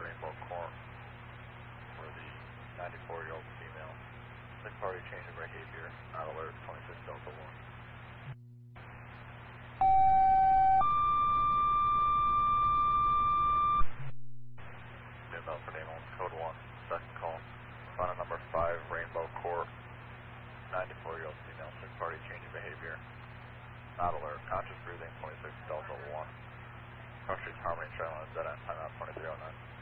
Rainbow Court for the 94-year-old female. Third party change of behavior, not alert, 26 Delta 1. Inbound for ambulance code 1, second call. Final number 5, Rainbow Court, 94-year-old female, third party change of behavior, not alert, conscious breathing, 26 Delta 1. Cross Street Harmony, Charlotte, ZN, timeout 2309.